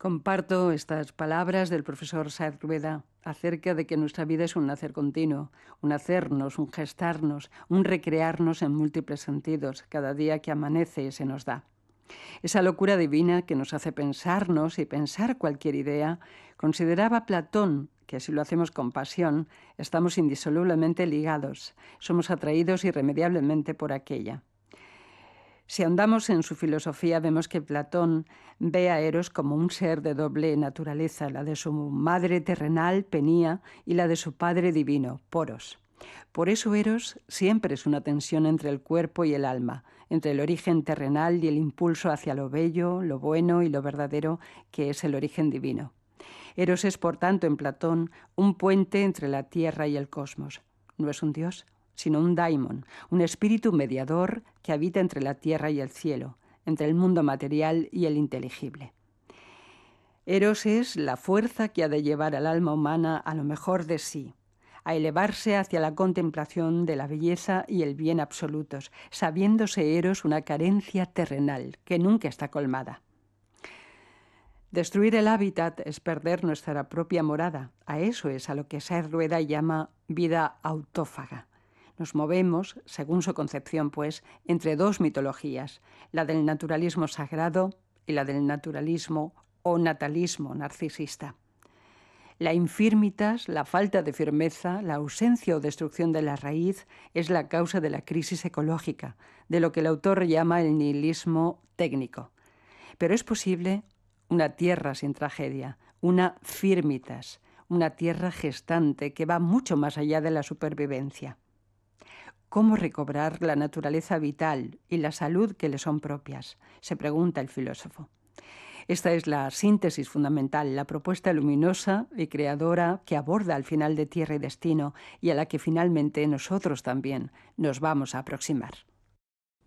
Comparto estas palabras del profesor Sáez Rueda acerca de que nuestra vida es un nacer continuo, un hacernos, un gestarnos, un recrearnos en múltiples sentidos, cada día que amanece se nos da. Esa locura divina que nos hace pensarnos y pensar cualquier idea, consideraba Platón que si lo hacemos con pasión, estamos indisolublemente ligados, somos atraídos irremediablemente por aquella. Si ahondamos en su filosofía, vemos que Platón ve a Eros como un ser de doble naturaleza, la de su madre terrenal, Penía, y la de su padre divino, Poros. Por eso Eros siempre es una tensión entre el cuerpo y el alma, entre el origen terrenal y el impulso hacia lo bello, lo bueno y lo verdadero, que es el origen divino. Eros es, por tanto, en Platón, un puente entre la tierra y el cosmos. No es un dios, sino un daimon, un espíritu mediador que habita entre la tierra y el cielo, entre el mundo material y el inteligible. Eros es la fuerza que ha de llevar al alma humana a lo mejor de sí, a elevarse hacia la contemplación de la belleza y el bien absolutos, sabiéndose Eros una carencia terrenal que nunca está colmada. Destruir el hábitat es perder nuestra propia morada. A eso es a lo que Sáez Rueda llama vida autófaga. Nos movemos, según su concepción, pues, entre dos mitologías, la del naturalismo sagrado y la del naturalismo o natalismo narcisista. La infirmitas, la falta de firmeza, la ausencia o destrucción de la raíz es la causa de la crisis ecológica, de lo que el autor llama el nihilismo técnico. Pero es posible una tierra sin tragedia, una firmitas, una tierra gestante que va mucho más allá de la supervivencia. ¿Cómo recobrar la naturaleza vital y la salud que le son propias?, se pregunta el filósofo. Esta es la síntesis fundamental, la propuesta luminosa y creadora que aborda al final de Tierra y Destino y a la que finalmente nosotros también nos vamos a aproximar.